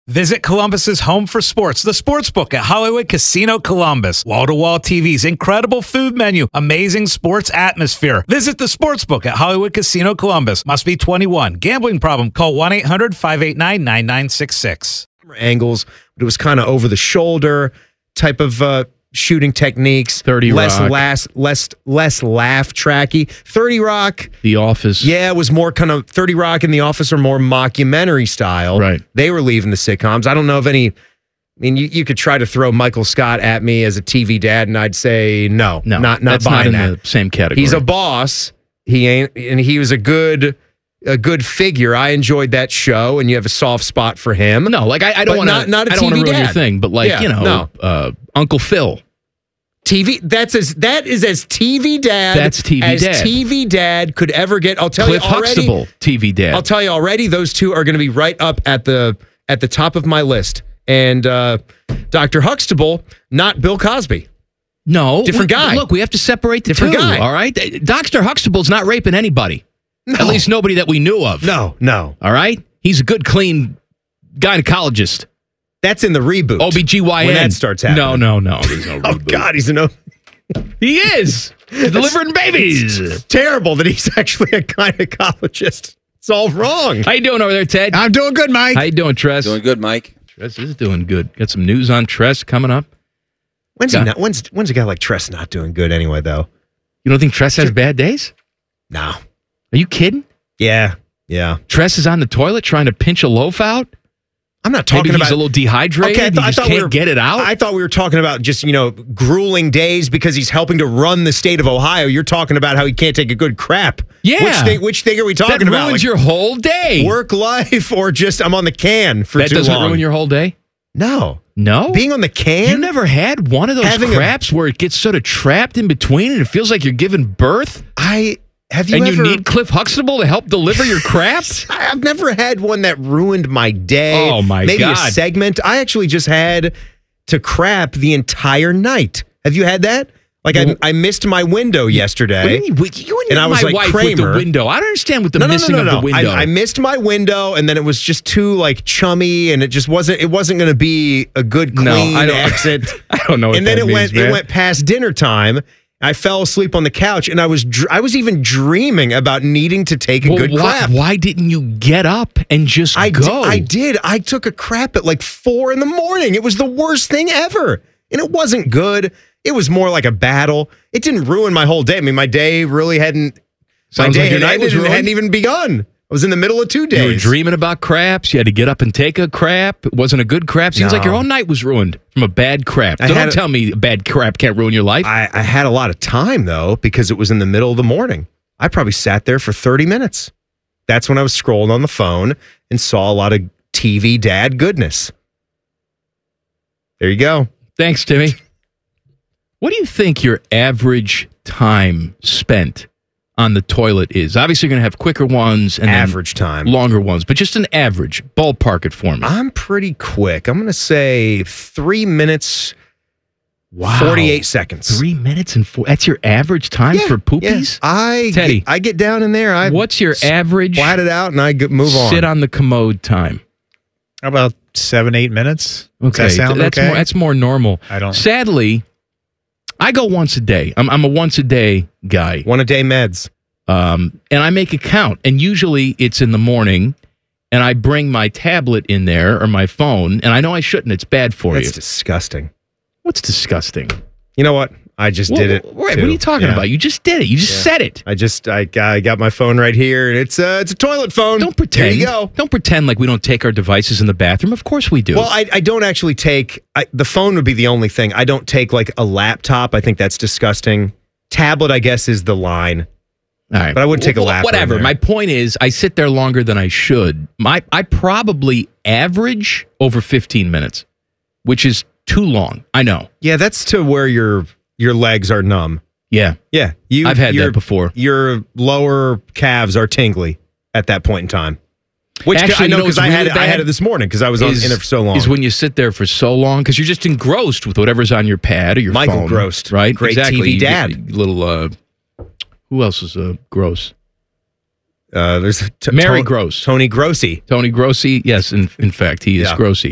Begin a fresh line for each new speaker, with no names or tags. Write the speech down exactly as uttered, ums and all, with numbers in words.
Visit Columbus's home for sports, the Sportsbook at Hollywood Casino Columbus. Wall-to-wall T Vs, incredible food menu, amazing sports atmosphere. Visit the Sportsbook at Hollywood Casino Columbus. Must be twenty-one. Gambling problem? Call one eight hundred five eight nine nine nine six six.
Angles, but it was kind of over the shoulder type of uh, shooting techniques.
thirty
less,
Rock.
Less, less, less laugh tracky. thirty Rock.
The Office.
Yeah, it was more kind of thirty Rock and The Office are more mockumentary style.
Right.
They were leaving the sitcoms. I don't know if any. I mean, you, you could try to throw Michael Scott at me as a T V dad, and I'd say no,
No,
not not
that's
buying
not in
that.
the same category.
He's a boss. He ain't, and he was a good. A good figure. I enjoyed that show, and you have a soft spot for him.
No, like I, I don't
But
want
not-
to.
not a
I don't want
T V
to ruin
dad.
your thing, but like
Yeah,
you know,
no.
uh, Uncle Phil.
T V. That's as that is as T V dad.
That's T V
as
dad.
T V dad could ever get. I'll tell
Cliff
you already.
Huxtable, T V dad.
I'll tell you already. Those two are going to be right up at the at the top of my list. And uh, Doctor Huxtable, not Bill Cosby.
no,
different
we-
guy.
Look, we have to separate the
Different
two.
guy.
All right, Doctor Huxtable's not raping anybody.
No.
At least nobody that we knew of.
No, no.
All right, he's a good, clean gynecologist.
That's in the reboot.
O B G Y N.
When that starts happening.
No, no, no. There's no
Oh
reboot.
God, he's an. O-
He is delivering babies.
Terrible that he's actually a gynecologist. It's all wrong.
How you doing over there, Ted?
I'm doing good, Mike.
How you doing, Tress?
Doing good, Mike.
Tress is doing good. Got some news on Tress coming up.
When's he
Yeah.
not? When's when's a guy like Tress not doing good anyway? Though.
You don't think Tress has bad days?
No.
Are you kidding?
Yeah. Yeah.
Tress is on the toilet trying to pinch a loaf out?
I'm not
Maybe
talking
he's
about
a little dehydrated.
Okay, I,
he
th- I
just
thought
can't
we were,
get it out.
I thought we were talking about just, you know, grueling days because he's helping to run the state of Ohio. You're talking about how he can't take a good crap.
Yeah.
Which thing, which thing are we talking
that
about?
ruins
Like,
your whole day.
work life or just I'm on the can for
that
too
doesn't
long?
ruin your whole day?
No.
No?
Being on the can?
You never had one of those
Having a-
craps where it gets sort of trapped in between and it feels like you're giving birth?
I have you
and
ever
you need Cliff Huxtable to help deliver your craps?
I've never had one that ruined my day.
Oh, my
Maybe
God.
a segment. I actually just had to crap the entire night. Have you had that? Like I, I missed my window yesterday.
What do you mean? You and,
And I was
my
like
wife with
Kramer.
the window. I don't understand with the
No, no, no,
missing
no, no.
of the window.
I, I missed my window, and then it was just too like chummy, and it just wasn't. It wasn't going to be a good
No,
clean
I don't-
exit.
I don't know what
And then
that
it
means,
went.
man.
It went past dinner time. I fell asleep on the couch, and I was. Dr- I was even dreaming about needing to take a
Well,
good
why,
crap.
why didn't you get up and just
I
go?
Di- I did. I took a crap at like four in the morning. It was the worst thing ever, and it wasn't good. It was more like a battle. It didn't ruin my whole day. I mean, my day really hadn't. my
Sounds
day
like your
had
night
ended
was
and
ruined.
hadn't even begun. I was in the middle of two days.
You were dreaming about craps. You had to get up and take a crap. It wasn't a good crap. Seems
No.
like your whole night was ruined from a bad crap.
I
Don't
had a-
tell me a bad crap can't ruin your life.
I, I had a lot of time though because it was in the middle of the morning. I probably sat there for thirty minutes. That's when I was scrolling on the phone and saw a lot of T V dad goodness. There you go.
Thanks, Timmy. What do you think your average time spent on the toilet is? Obviously, you're going to have quicker ones and then
Average time.
longer ones, but just an average. Ballpark it for me.
I'm pretty quick. I'm going to say three minutes,
Wow.
forty-eight seconds.
Three minutes and four. That's your average time
Yeah,
for poopies?
yeah. I
Teddy.
Get, I get down in there. I
What's your average
splat it out and I go- move on.
sit on the commode time?
How about seven, eight minutes? Does
Okay,
that sound
that's
okay?
more that's more normal.
I don't-
Sadly, I go once a day. I'm I'm a once a day guy,
One a day meds.
um, and I make it count. And usually it's in the morning, and I bring my tablet in there or my phone. And I know I shouldn't. It's bad for
That's
you.
disgusting.
What's disgusting?
You know what? I just
Well,
did it.
Right, what
too.
are you talking
Yeah.
about? You just did it. You just
Yeah.
said it.
I just I, I got my phone right here, and it's uh, it's a toilet phone.
Don't pretend.
There you go.
Don't pretend like we don't take our devices in the bathroom. Of course we do.
Well, I, I don't actually take I, the phone would be the only thing. I don't take like a laptop. I think that's disgusting. Tablet, I guess, is the line.
All right.
But I wouldn't take a
Well,
lap
Whatever.
in there.
My point is, I sit there longer than I should. My I probably average over fifteen minutes, which is too long. I know.
Yeah, that's to where your your legs are numb.
Yeah.
Yeah, you.
I've had
your-
that before.
Your lower calves are tingly at that point in time. Which
Actually,
I know
you know
because
what's
I had
really
it, I had
bad?
it this morning because I was on
Is,
in it for so long.
is when you sit there for so long because you're just engrossed with whatever's on your pad or your
Michael
phone.
Grossed.
Right?
Great
exactly.
T V
You get
dad.
Little. Uh, who else is uh, gross?
uh, there's t-
Mary
To-
Gross.
Tony Grossi.
Tony Grossi. Yes, in in fact, he is
Yeah.
Grossi.